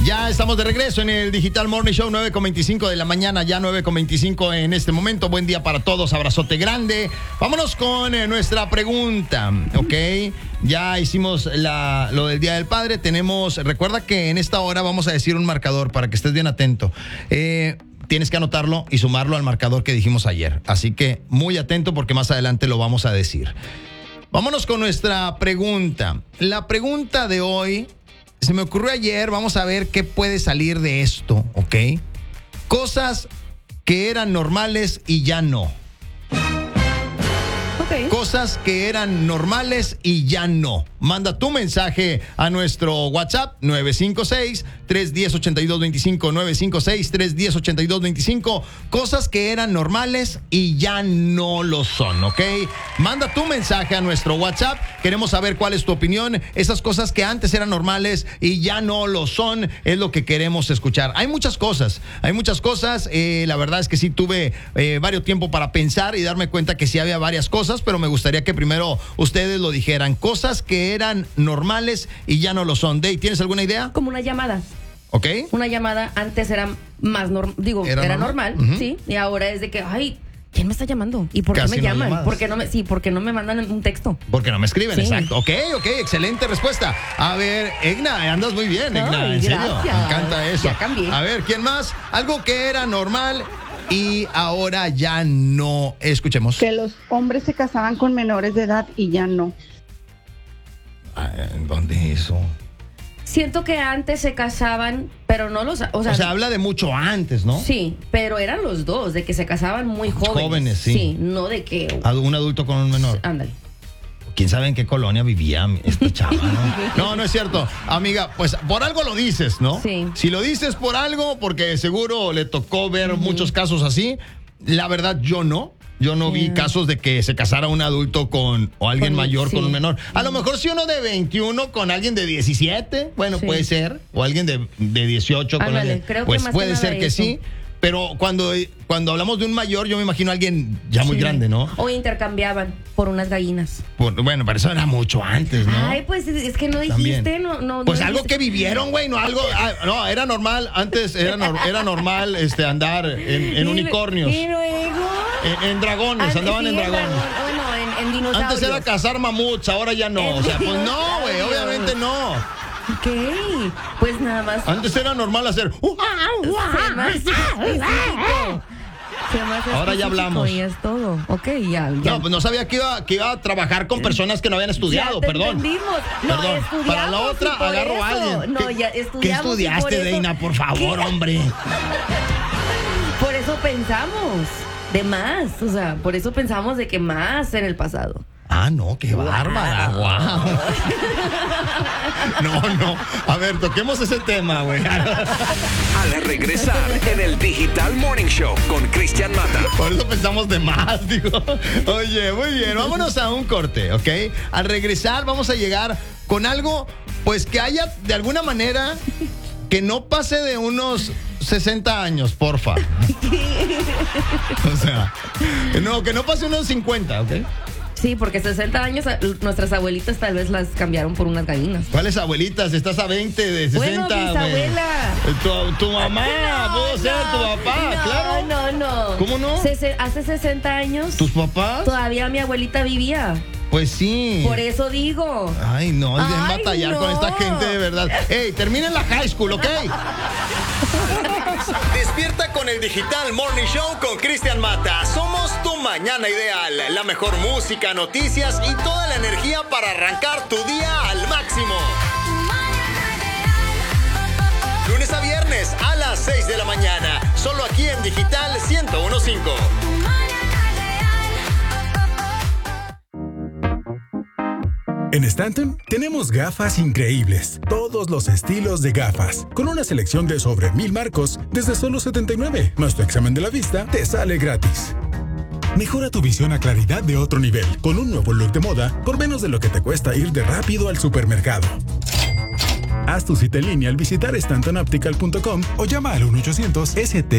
Ya estamos de regreso en el Digital Morning Show, 9:25 de la mañana, ya 9:25 en este momento. Buen día para todos, abrazote grande. Vámonos con nuestra pregunta, ¿ok? Ya hicimos lo del Día del Padre. Recuerda que en esta hora vamos a decir un marcador para que estés bien atento. Tienes que anotarlo y sumarlo al marcador que dijimos ayer. Así que muy atento porque más adelante lo vamos a decir. Vámonos con nuestra pregunta. La pregunta de hoy se me ocurrió ayer. Vamos a ver qué puede salir de esto, ¿ok? Cosas que eran normales y ya no. Okay. Cosas que eran normales y ya no. Manda tu mensaje a nuestro WhatsApp 956-310-8225, 956-310-8225. Cosas que eran normales y ya no lo son, ¿ok? Manda tu mensaje a nuestro WhatsApp. Queremos saber cuál es tu opinión. Esas cosas que antes eran normales y ya no lo son, es lo que queremos escuchar. Hay muchas cosas. La verdad es que sí tuve varios tiempo para pensar y darme cuenta que sí había varias cosas, pero me gustaría que primero ustedes lo dijeran. Cosas que eran normales y ya no lo son. Dey, ¿tienes alguna idea? Como una llamada. ¿Ok? Una llamada antes era más era normal, uh-huh. Sí, y ahora es de que, ay, ¿quién me está llamando? ¿Y por qué me llaman? ¿Por qué no me mandan un texto? Porque no me escriben, sí. Exacto. Ok, excelente respuesta. A ver, Egna, andas muy bien, Egna, en serio. Me encanta eso. Ya cambié. A ver, ¿quién más? Algo que era normal y ahora ya no. Escuchemos. Que los hombres se casaban con menores de edad y ya no. ¿Dónde eso? Siento que antes se casaban, pero no los... O sea, habla de mucho antes, ¿no? Sí, pero eran los dos, de que se casaban muy jóvenes. Jóvenes, sí. Sí, no de que... Un adulto con un menor. Ándale. ¿Quién sabe en qué colonia vivía esta chava, no? No es cierto. Amiga, pues por algo lo dices, ¿no? Sí. Si lo dices por algo, porque seguro le tocó ver muchos casos así. La verdad, yo no vi casos de que se casara un adulto o alguien mayor con un menor. A lo mejor si uno de 21 con alguien de 17, bueno, puede ser. O alguien de 18 con alguien. Pues puede ser que sí. Pero cuando hablamos de un mayor, yo me imagino a alguien ya muy grande, ¿no? O intercambiaban por unas gallinas. Bueno, pero eso era mucho antes, ¿no? Ay, pues es que no dijiste, no. Pues no algo dijiste. Que vivieron, güey, no algo. No, era normal. Antes era normal andar en unicornios. ¿Y luego? En dragones, andaban en dragones. Bueno, en dinosaurios. Antes era cazar mamuts, ahora ya no. O sea, pues no, güey, obviamente no. Ok, pues nada más. Antes era normal hacer. Ahora ya hablamos. Y es todo. Ok, ya. No, pues no sabía que iba a trabajar con personas que no habían estudiado, perdón. Entendimos. No, perdón. estudiamos. Para la otra agarro a alguien. No, ya estudiamos. ¿Qué estudiaste, Deina? Por favor, hombre. Por eso pensamos de más. O sea, por eso pensamos de que más en el pasado. No, qué bárbara, guau. No. A ver, toquemos ese tema, güey. Al regresar en el Digital Morning Show con Cristian Mata. Por eso pensamos de más, digo. Oye, muy bien, vámonos a un corte, ¿ok? Al regresar vamos a llegar con algo, pues que haya de alguna manera que no pase de unos 60 años, porfa. O sea, que no pase unos 50, ¿ok? Sí, porque 60 años nuestras abuelitas tal vez las cambiaron por unas gallinas. ¿Cuáles abuelitas? Estás a 20 de 60. Bueno, bisabuela. Tu mamá, puedo ser tu papá, claro. No. ¿Cómo no? Hace 60 años. ¿Tus papás? Todavía mi abuelita vivía. Pues sí. Por eso digo. Ay, no, es bien batallar con esta gente de verdad. Ey, terminen la high school, ¿ok? Despierta con el Digital Morning Show con Cristian Mata. Somos tu mañana ideal. La mejor música, noticias y toda la energía para arrancar tu día al máximo. Lunes a viernes a las 6 de la mañana. Solo aquí en Digital 101.5. En Stanton tenemos gafas increíbles, todos los estilos de gafas, con una selección de sobre 1000 marcos desde solo $79, más tu examen de la vista te sale gratis. Mejora tu visión a claridad de otro nivel, con un nuevo look de moda por menos de lo que te cuesta ir de rápido al supermercado. Haz tu cita en línea al visitar stantonoptical.com o llama al 1-800-ST